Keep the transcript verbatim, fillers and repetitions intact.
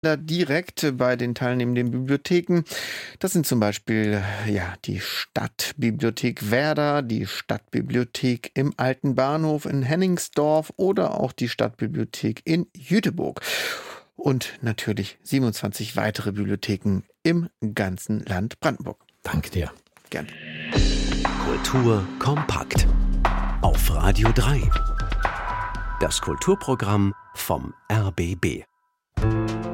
da direkt bei den teilnehmenden Bibliotheken. Das sind zum Beispiel ja, die Stadtbibliothek Werder, die Stadtbibliothek im Alten Bahnhof in Hennigsdorf oder auch die Stadtbibliothek in Jüterbog. Und natürlich siebenundzwanzig weitere Bibliotheken im ganzen Land Brandenburg. Danke dir. Gerne. Kultur kompakt auf Radio drei. Das Kulturprogramm vom R B B.